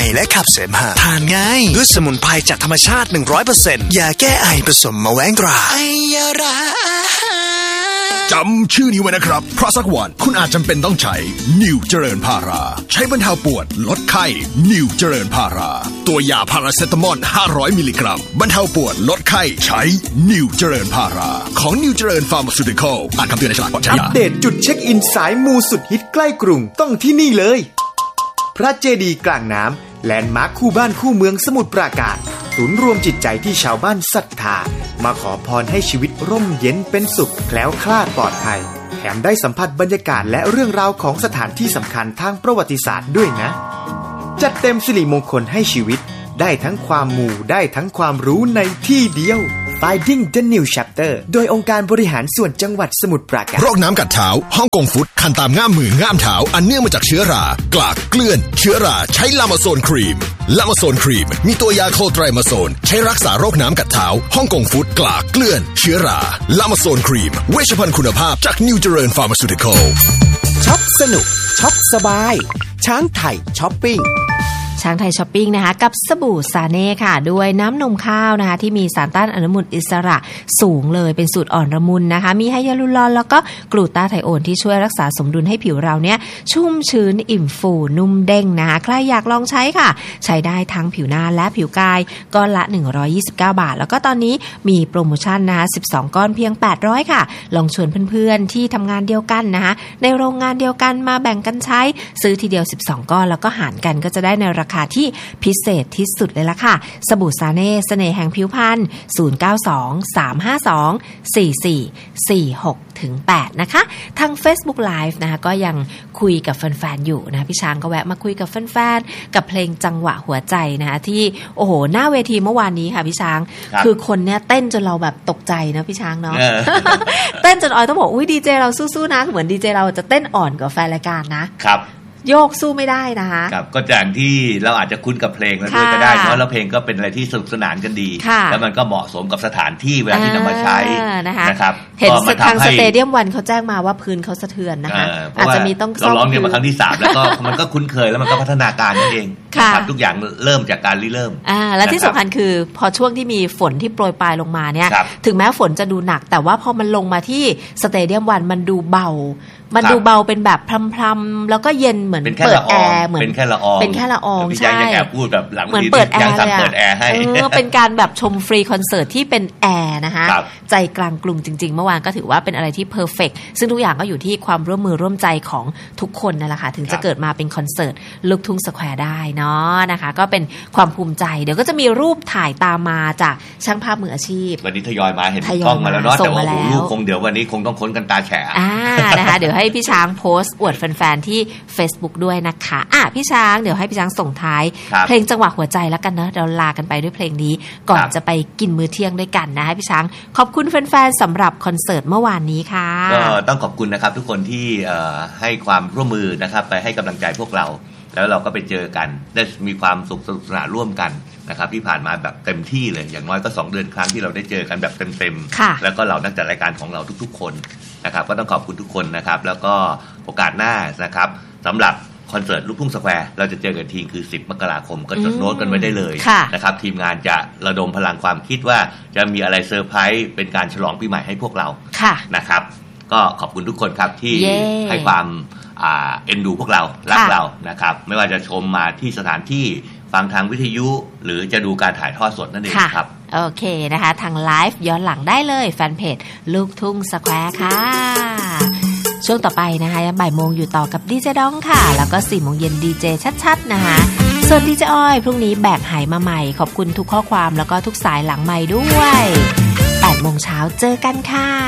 และขับเสมหะทานง่ายด้วยสมุนไพรจากธรรมชาติ 100% ยาแก้ไอผสมมะแว้งตราไอยาราจำชื่อนี้ไว้นะครับเพราะสักวันคุณอาจจำเป็นต้องใช้นิวเจริญพาราใช้บรรเทาปวดลดไข้นิวเจริญพาราตัวยาพาราเซตามอล500มิลลิกรัมบรรเทาปวดลดไข้ใช้นิวเจริญพาราของนิวเจริญฟาร์มาซูติคอลอ่านคำเตือนในฉลากก่อนใช้ยาอัปเดตจุดเช็คอินสายมูสุดฮิตใกล้กรุงต้องที่นี่เลยพระเจดีย์กลางน้ำแลนด์มาร์คคู่บ้านคู่เมืองสมุทรปราการศูนย์รวมจิตใจที่ชาวบ้านศรัทธามาขอพรให้ชีวิตร่มเย็นเป็นสุขแคล้วคลาดปลอดภัยแถมได้สัมผัสบรรยากาศและเรื่องราวของสถานที่สำคัญทางประวัติศาสตร์ด้วยนะจัดเต็มสิริมงคลให้ชีวิตได้ทั้งความมูได้ทั้งความรู้ในที่เดียว Finding the New Chapter โดยองค์การบริหารส่วนจังหวัดสมุทรปราการโรคน้ำกัดเท้าฮ่องกงฟุตคันตามง่ามมือง่ามเท้าอันเนื่องมาจากเชื้อรากลากเกลื่อนเชื้อราใช้ลามาโซนครีมลามาโซนครีมมีตัวยาโคไตรมาโซนใช้รักษาโรคน้ำกัดเท้าฮ่องกงฟุตกลากเกลื่อนเชื้อราลามาโซนครีมเวชภัณฑ์คุณภาพจากนิวเจริญฟาร์มาซูติคอลช็อปสนุกช็อปสบายช้างไทยช้อปปิ้งช้างไทยช้อปปิ้งนะคะกับสบู่ซาเน่ค่ะด้วยน้ำนมข้าวนะคะที่มีสารต้านอนุมูลอิสระสูงเลยเป็นสูตรอ่อนละมุนนะคะมีไฮยาลูรอนแล้วก็กลูตาไทโอนที่ช่วยรักษาสมดุลให้ผิวเราเนี่ยชุ่มชื้นอิ่มฟูนุ่มเด้งนะคะใครอยากลองใช้ค่ะใช้ได้ทั้งผิวหน้าและผิวกายก้อนละ129 บาทแล้วก็ตอนนี้มีโปรโมชั่นนะคะ12ก้อนเพียง800ค่ะลองชวนเพื่อนๆที่ทำงานเดียวกันนะคะในโรงงานเดียวกันมาแบ่งกันใช้ซื้อทีเดียว12ก้อนแล้วก็หารกันก็จะได้ในราคาที่พิเศษที่สุดเลยล่ะค่ะสบู่ซาเน่เสน่ห์แห่งผิวพรรณ0923524446-8นะคะทาง Facebook Live นะคะก็ยังคุยกับแฟนๆอยู่นะพี่ช้างก็แวะมาคุยกับแฟนๆกับเพลงจังหวะหัวใจนะคะที่โอ้โหหน้าเวทีเมื่อวานนี้ค่ะพี่ช้างคือคนเนี่ยเต้นจนเราแบบตกใจนะพี่ช้างเนาะ เต้นจนออยต้องบอกอุ้ยดีเจเราสู้ๆนะเหมือนดีเจเราจะเต้นอ่อนกว่าแฟนรายการนะครับโยกสู้ไม่ได้นะคะครับก็จากที่เราอาจจะคุ้นกับเพลงแล้วด้วยก็ได้เพราะแล้วเพลงก็เป็นอะไรที่สนุกสนานกันดีแล้วมันก็เหมาะสมกับสถานที่เวลาที่นำมาใช้นะครับเห็นทางสเตเดียมวันเขาแจ้งมาว่าพื้นเขาสะเทือนนะคะอาจจะมีต้องเราร้องเนี่ยมาครั้งที่3แล้วก็มันก็คุ้นเคยแล้วมันก็พัฒนาการนั่นเองครับทุกอย่างเริ่มจากการริเริ่มและที่สำคัญคือพอช่วงที่มีฝนที่โปรยปลายลงมาเนี่ยถึงแม้ฝนจะดูหนักแต่ว่าพอมันลงมาที่สเตเดียมวันมันดูเบาเป็นแบบพรำๆแล้วก็เย็นเหมือนเปิดแอร์เหมือนเป็นแค่ละอองใช่แอบพูดแบบหลังเหมือนเปิดแอร์ให้เป็นการแบบชมฟรีคอนเสิร์ตที่เป็นแอร์นะคะใจกลางกรุงจริงๆเมื่อวานก็ถือว่าเป็นอะไรที่เพอร์เฟคซึ่งทุกอย่างก็อยู่ที่ความร่วมมือร่วมใจของทุกคนนั่นแหละค่ะถึงจะเกิดมาเป็นคอนเสิร์ตลูกทุ่งสแควร์ได้เนาะนะคะก็เป็นความภูมิใจเดี๋ยวก็จะมีรูปถ่ายตามมาจากช่างภาพมืออาชีพวันนี้ทยอยมาเห็นกล้องมาแล้วเนาะแต่ว่าลูกคงเดี๋ยววันนี้คงต้องค้นกันตาแฉะนะคะเดี๋ยวให้พี่ช้างโพสต์อวดแฟนๆที่ Facebook ด้วยนะคะพี่ช้างเดี๋ยวให้พี่ช้างส่งท้ายเพลงจังหวะหัวใจแล้วกันเนอะเราลากันไปด้วยเพลงนี้ก่อนจะไปกินมื้อเที่ยงด้วยกันนะให้พี่ช้างขอบคุณแฟนๆสำหรับคอนเสิร์ตเมื่อวานนี้ค่ะก็ต้องขอบคุณนะครับทุกคนที่ให้ความร่วมมือนะครับไปให้กำลังใจพวกเราแล้วเราก็ไปเจอกันได้มีความสุขสนุกสนานร่วมกันนะครับที่ผ่านมาแบบเต็มที่เลยอย่างน้อยก็2เดือนครั้งที่เราได้เจอกันแบบเต็มๆแล้วก็เหล่านักจัดรายการของเราทุกๆคนนะครับก็ต้องขอบคุณทุกคนนะครับแล้วก็โอกาสหน้านะครับสำหรับคอนเสิร์ตลูกทุ่งสแควร์เราจะเจอกันทีคือ10 มกราคมก็จดโน้ตกันไว้ได้เลยนะครับทีมงานจะระดมพลังความคิดว่าจะมีอะไรเซอร์ไพรส์เป็นการฉลองปีใหม่ให้พวกเรานะครับก็ขอบคุณทุกคนครับที่ให้ความเอ็นดูพวกเรารักเรานะครับไม่ว่าจะชมมาที่สถานที่ฟังทางวิทยุหรือจะดูการถ่ายทอดสดนั่นเองครับโอเคนะคะทางไลฟ์ย้อนหลังได้เลยแฟนเพจลูกทุ่งสแควร์ค่ะช่วงต่อไปนะคะบ่ายโมงอยู่ต่อกับดีเจดองค่ะแล้วก็4 โมงเย็นดีเจชัดๆนะคะส่วนดีเจอ้อยพรุ่งนี้แบกหายมาใหม่ขอบคุณทุกข้อความแล้วก็ทุกสายหลังไมค์ด้วย8 โมงเช้าเจอกันค่ะ